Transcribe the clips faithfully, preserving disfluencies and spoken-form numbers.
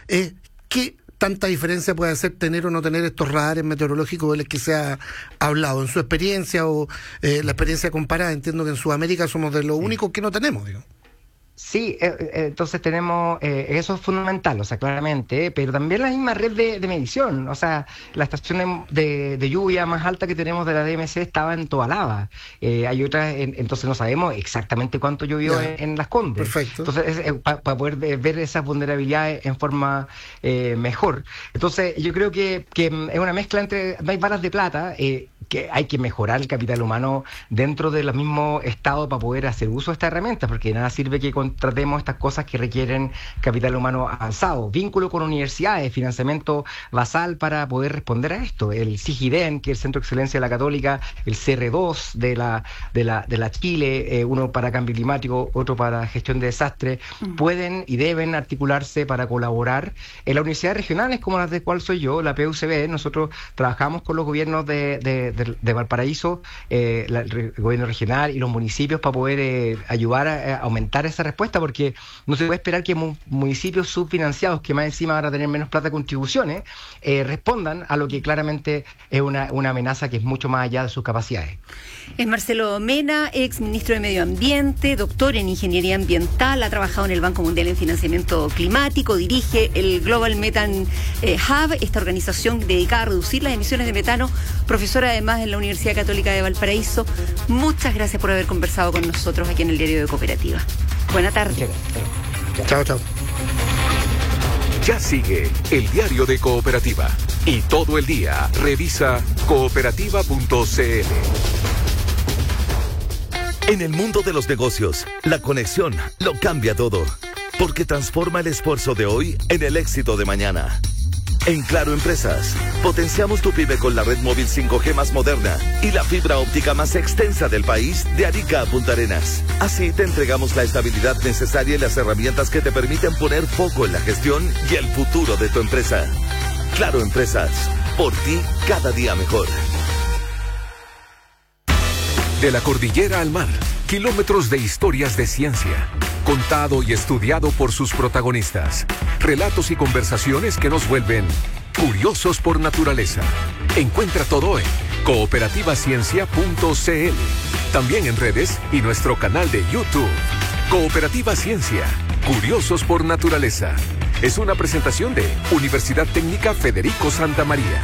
es qué tanta diferencia puede hacer tener o no tener estos radares meteorológicos de los que se ha hablado. En su experiencia o eh, la experiencia comparada, entiendo que en Sudamérica somos de los únicos que no tenemos, digo. Sí, eh, eh, entonces tenemos, eh, eso es fundamental, o sea, claramente, pero también la misma red de, de medición, o sea, la estación de, de lluvia más alta que tenemos de la D M C estaba en Tobalaba, eh, hay otras, en, entonces no sabemos exactamente cuánto llovió en, en Las Condes. Perfecto. Entonces, eh, para pa poder ver esas vulnerabilidades en forma eh, mejor. Entonces, yo creo que, que es una mezcla entre, no hay balas de plata, eh, que hay que mejorar el capital humano dentro de los mismos estados para poder hacer uso de esta herramienta, porque nada sirve que contratemos estas cosas que requieren capital humano avanzado, vínculo con universidades, financiamiento basal para poder responder a esto, el CIGIDEN, que es el Centro de Excelencia de la Católica, el C R dos de la de la, de la Chile, eh, uno para cambio climático, otro para gestión de desastres, mm. pueden y deben articularse para colaborar en las universidades regionales como las de cual soy yo, la P U C B. Nosotros trabajamos con los gobiernos de, de, de, de Valparaíso, eh, la, el gobierno regional y los municipios para poder eh, ayudar a, a aumentar esa respuesta, porque no se puede esperar que mu municipios subfinanciados, que más encima van a tener menos plata de contribuciones, eh, respondan a lo que claramente es una, una amenaza que es mucho más allá de sus capacidades. Es Marcelo Mena, ex ministro de Medio Ambiente, doctor en Ingeniería Ambiental, ha trabajado en el Banco Mundial en Financiamiento Climático, dirige el Global Methane eh, Hub, esta organización dedicada a reducir las emisiones de metano, profesora además en la Universidad Católica de Valparaíso. Muchas gracias por haber conversado con nosotros aquí en el Diario de Cooperativa. Buena tarde. Chao, chao. Ya sigue el Diario de Cooperativa y todo el día revisa cooperativa punto c l. En el mundo de los negocios, la conexión lo cambia todo, porque transforma el esfuerzo de hoy en el éxito de mañana. En Claro Empresas, potenciamos tu pyme con la red móvil cinco G más moderna y la fibra óptica más extensa del país, de Arica a Punta Arenas. Así te entregamos la estabilidad necesaria y las herramientas que te permiten poner foco en la gestión y el futuro de tu empresa. Claro Empresas, por ti cada día mejor. De la cordillera al mar, kilómetros de historias de ciencia, contado y estudiado por sus protagonistas. Relatos y conversaciones que nos vuelven curiosos por naturaleza. Encuentra todo en cooperativa ciencia punto c l. También en redes y nuestro canal de YouTube. Cooperativa Ciencia, curiosos por naturaleza. Es una presentación de Universidad Técnica Federico Santa María.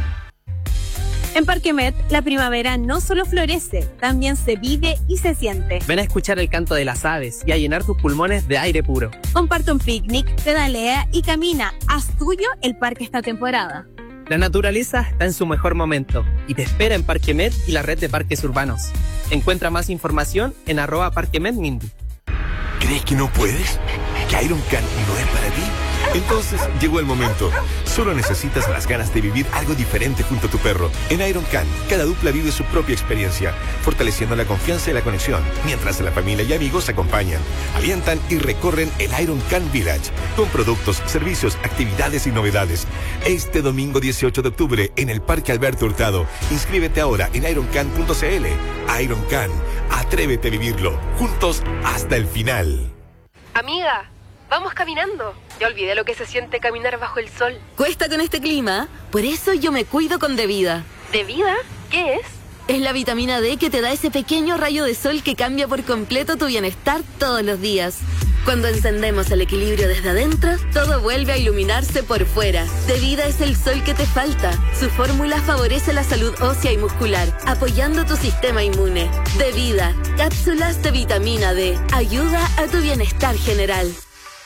En Parque Met, la primavera no solo florece, también se vive y se siente. Ven a escuchar el canto de las aves y a llenar tus pulmones de aire puro. Comparte un picnic, pedalea y camina. Haz tuyo el parque esta temporada. La naturaleza está en su mejor momento y te espera en Parque Met y la red de parques urbanos. Encuentra más información en arroba Parque Met Mindy. ¿Crees que no puedes? ¿Que Ironcan no es para ti? Entonces llegó el momento. Solo necesitas las ganas de vivir algo diferente junto a tu perro. En Ironcan, cada dupla vive su propia experiencia, fortaleciendo la confianza y la conexión, mientras la familia y amigos acompañan, alientan y recorren el Ironcan Village, con productos, servicios, actividades y novedades. Este domingo dieciocho de octubre en el Parque Alberto Hurtado. Inscríbete ahora en ironcan punto c l. Ironcan, atrévete a vivirlo, juntos hasta el final. Amiga, vamos caminando. Ya olvidé lo que se siente caminar bajo el sol. Cuesta con este clima, por eso yo me cuido con Devida. ¿Devida? ¿Qué es? Es la vitamina D que te da ese pequeño rayo de sol que cambia por completo tu bienestar todos los días. Cuando encendemos el equilibrio desde adentro, todo vuelve a iluminarse por fuera. Devida es el sol que te falta. Su fórmula favorece la salud ósea y muscular, apoyando tu sistema inmune. Devida, cápsulas de vitamina D. Ayuda a tu bienestar general.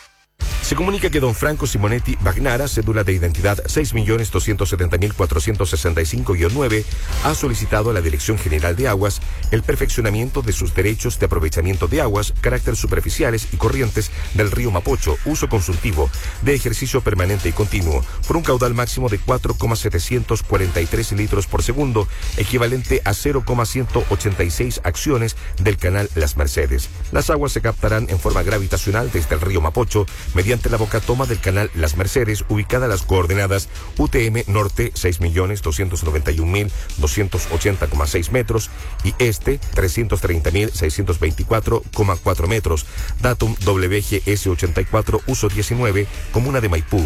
Se comunica que don Franco Simonetti Bagnara, cédula de identidad seis millones doscientos setenta mil cuatrocientos sesenta y cinco guion nueve, ha solicitado a la Dirección General de Aguas el perfeccionamiento de sus derechos de aprovechamiento de aguas, carácter superficiales y corrientes del río Mapocho, uso consultivo, de ejercicio permanente y continuo, por un caudal máximo de cuatro coma setecientos cuarenta y tres litros por segundo, equivalente a cero coma ciento ochenta y seis acciones del canal Las Mercedes. Las aguas se captarán en forma gravitacional desde el río Mapocho, mediante la bocatoma del canal Las Mercedes, ubicada a las coordenadas U T M Norte seis millones doscientos noventa y un mil doscientos ochenta coma seis metros y Este trescientos treinta mil seiscientos veinticuatro coma cuatro metros. Datum W G S ochenta y cuatro, uso diecinueve, comuna de Maipú.